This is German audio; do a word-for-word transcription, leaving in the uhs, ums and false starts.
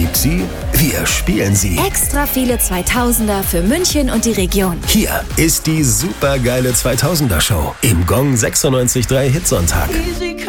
liebt sie? Wir spielen sie. Extra viele zweitausender für München und die Region. Hier ist die supergeile zweitausender Show im Gong sechsundneunzig Komma drei Hitsonntag.